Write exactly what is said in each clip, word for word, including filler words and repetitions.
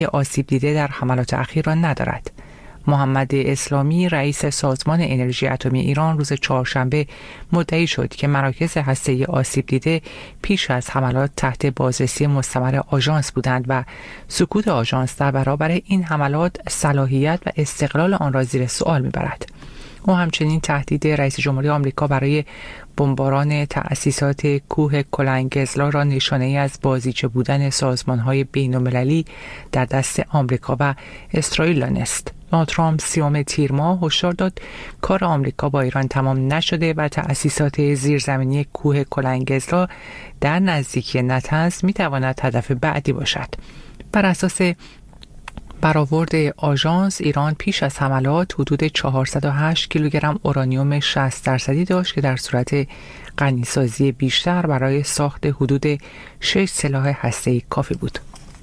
آسیب دیده در حملات اخیر را ندارد. محمد اسلامی رئیس سازمان انرژی اتمی ایران روز چهارشنبه مدعی شد که مراکز هسته‌ای آسیب دیده پیش از حملات تحت بازرسی مستمر آژانس بودند و سکوت آژانس در برابر این حملات صلاحیت و استقلال آن را زیر سوال می‌برد. او همچنین تهدید رئیس جمهوری آمریکا برای بمباران تأسیسات کوه کلنگزلا را نشانه‌ای از بازیچه بودن سازمان‌های بین‌المللی در دست آمریکا و اسرائیل دانست. دونالد ترامپ سیوم تیر ماه هشدار داد کار آمریکا با ایران تمام نشده و تأسیسات زیرزمینی کوه کلنگزلا در نزدیکی نطنز می‌تواند هدف بعدی باشد. بر اساس برآورد آژانس، ایران پیش از حملات حدود چهارصد و هشت کیلوگرم اورانیوم شصت درصدی داشت که در صورت غنیسازی بیشتر برای ساخت حدود شش سلاح هسته‌ای کافی بود.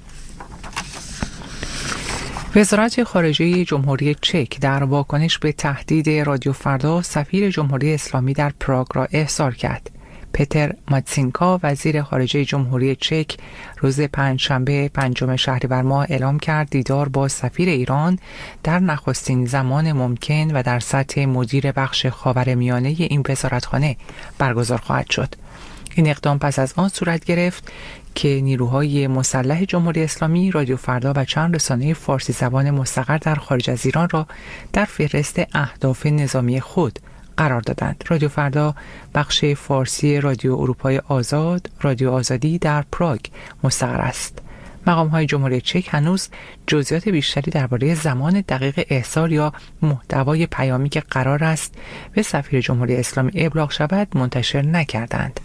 وزارت خارجه جمهوری چک در واکنش به تهدید رادیو فردا سفیر جمهوری اسلامی در پراگ را احضار کرد. پتر ماتسینکا وزیر خارجه جمهوری چک روز پنجشنبه پنجم شهریور ماه اعلام کرد دیدار با سفیر ایران در نخستین زمان ممکن و در سطح مدیر بخش خاورمیانه این وزارتخانه برگزار خواهد شد. این اقدام پس از آن صورت گرفت که نیروهای مسلح جمهوری اسلامی رادیو فردا و چند رسانه فارسی زبان مستقر در خارج از ایران را در فهرست اهداف نظامی خود قرار دادند. رادیو فردا بخش فارسی رادیو اروپای آزاد، رادیو آزادی در پراگ مستقر است. مقام‌های جمهوری چک هنوز جزئیات بیشتری درباره زمان دقیق احضار یا محتوای پیامی که قرار است به سفیر جمهوری اسلامی ابلاغ شود منتشر نکردند.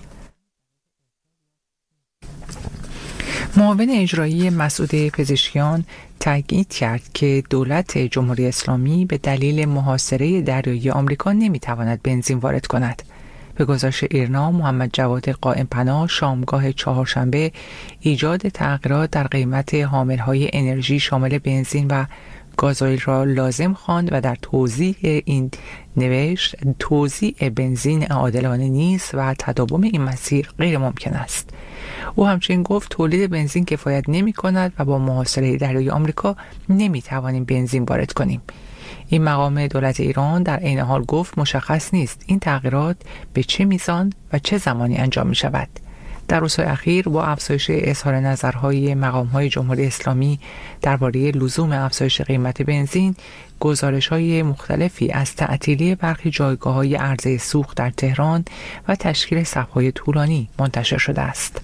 معاون اجرایی مسعود پزشکیان تاکید کرد که دولت جمهوری اسلامی به دلیل محاصره دریایی آمریکا نمیتواند بنزین وارد کند. به گزارش ایرنا، محمد جواد قائم پناه شامگاه چهارشنبه ایجاد تغییرات در قیمت حاملهای انرژی شامل بنزین و گازوئیل را لازم خواند و در توضیح این نوشت توزیع بنزین عادلانه نیست و تداوم این مسیر غیر ممکن است. او همچنین گفت تولید بنزین کفایت نمی کند و با محاصره دریایی آمریکا نمی توانیم بنزین وارد کنیم. این مقام دولت ایران در عین حال گفت مشخص نیست این تغییرات به چه میزان و چه زمانی انجام می شود. در روزهای اخیر با افزایش اظهار نظرهای مقام‌های جمهوری اسلامی درباره لزوم افزایش قیمت بنزین، گزارش‌های مختلفی از تعطیلی برخی جایگاه‌های عرضه سوخت در تهران و تشکیل صف‌های طولانی منتشر شده است.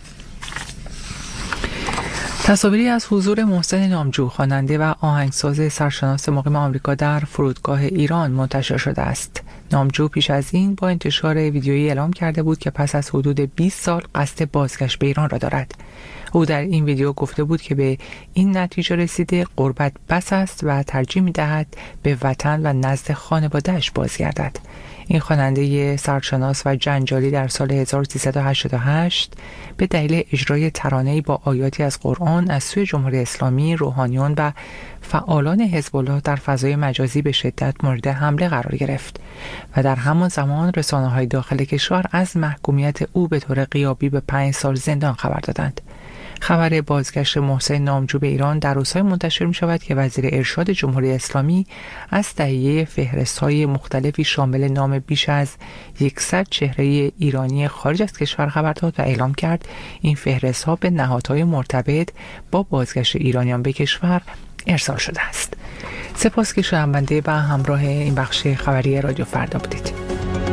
تصاویری از حضور محسن نامجو خواننده و آهنگساز سرشناس مقیم آمریکا در فرودگاه ایران منتشر شده است. نامجو پیش از این با انتشار ویدیویی اعلام کرده بود که پس از حدود بیست سال قصد بازگشت به ایران را دارد. او در این ویدیو گفته بود که به این نتیجه رسیده غربت بس است و ترجیح می‌دهد به وطن و نزد خانواده‌اش بازگردد. این خواننده سرشناس و جنجالی در سال هزار و سیصد و هشتاد و هشت به دلیل اجرای ترانه‌ای با آیاتی از قرآن از سوی جمهوری اسلامی، روحانیون و فعالان حزب الله در فضای مجازی به شدت مورد حمله قرار گرفت و در همان زمان رسانه‌های داخل کشور از محکومیت او به طور غیابی به پنج سال زندان خبر دادند. خبر بازگشت محسن نامجو به ایران در روزهای منتشر می شود که وزیر ارشاد جمهوری اسلامی از تهیه فهرست‌های مختلفی شامل نام بیش از صد چهره ایرانی خارج از کشور خبر داد و اعلام کرد این فهرست‌ها به نهادهای مرتبط با بازگشت ایرانیان به کشور ارسال شده است. سپاس که شنونده و همراه این بخش خبری رادیو فردا بودید.